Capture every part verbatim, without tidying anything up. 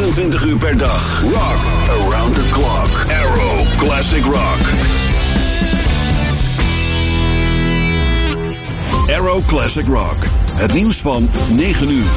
vierentwintig uur per dag. Rock around the clock. Arrow Classic Rock. Arrow Classic Rock. Het nieuws van negen uur.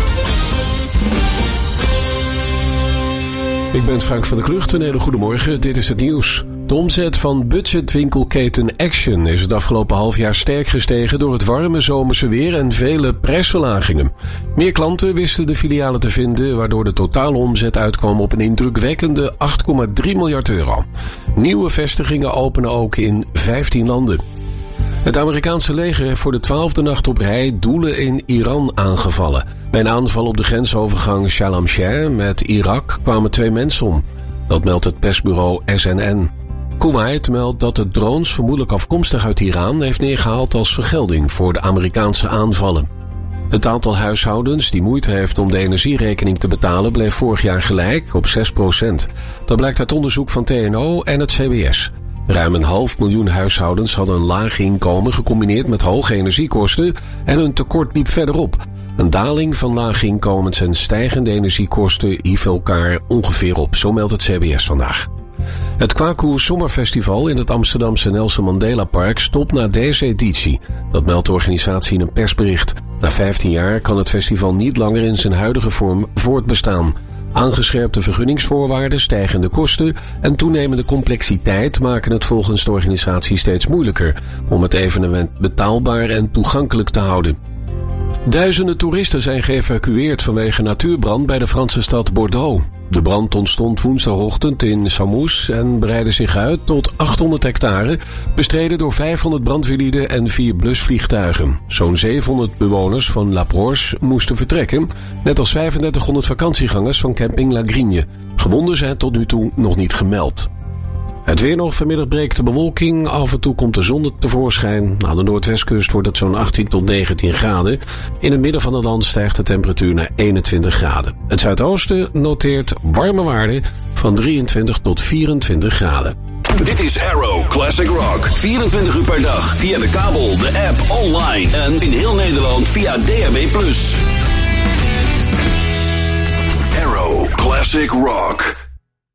Ik ben Frank van der Klucht. Een hele goede morgen. Dit is het nieuws. De omzet van budgetwinkelketen Action is het afgelopen half jaar sterk gestegen door het warme zomerse weer en vele prijsverlagingen. Meer klanten wisten de filialen te vinden, waardoor de totale omzet uitkwam op een indrukwekkende acht komma drie miljard euro. Nieuwe vestigingen openen ook in vijftien landen. Het Amerikaanse leger heeft voor de twaalfde nacht op rij doelen in Iran aangevallen. Bij een aanval op de grensovergang Shalamcheh met Irak kwamen twee mensen om. Dat meldt het persbureau S N N. Kuwait meldt dat de drones vermoedelijk afkomstig uit Iran heeft neergehaald als vergelding voor de Amerikaanse aanvallen. Het aantal huishoudens die moeite heeft om de energierekening te betalen bleef vorig jaar gelijk op zes procent. Dat blijkt uit onderzoek van T N O en het C B S. Ruim een half miljoen huishoudens hadden een laag inkomen gecombineerd met hoge energiekosten en hun tekort liep verder op. Een daling van lage inkomens en stijgende energiekosten hieven elkaar ongeveer op, zo meldt het C B S vandaag. Het Kwaku Zomerfestival in het Amsterdamse Nelson Mandela Park stopt na deze editie. Dat meldt de organisatie in een persbericht. Na vijftien jaar kan het festival niet langer in zijn huidige vorm voortbestaan. Aangescherpte vergunningsvoorwaarden, stijgende kosten en toenemende complexiteit maken het volgens de organisatie steeds moeilijker om het evenement betaalbaar en toegankelijk te houden. Duizenden toeristen zijn geëvacueerd vanwege natuurbrand bij de Franse stad Bordeaux. De brand ontstond woensdagochtend in Saumous en breidde zich uit tot achthonderd hectare, bestreden door vijfhonderd brandweerlieden en vier blusvliegtuigen. Zo'n zevenhonderd bewoners van La Broche moesten vertrekken, net als vijfendertighonderd vakantiegangers van camping La Grigne. Gewonden zijn tot nu toe nog niet gemeld. Het weer nog, vanmiddag breekt de bewolking, af en toe komt de zon tevoorschijn. Aan de noordwestkust wordt het zo'n achttien tot negentien graden. In het midden van het land stijgt de temperatuur naar eenentwintig graden. Het zuidoosten noteert warme waarden van drieëntwintig tot vierentwintig graden. Dit is Arrow Classic Rock. vierentwintig uur per dag via de kabel, de app, online en in heel Nederland via D A B plus. Arrow Classic Rock.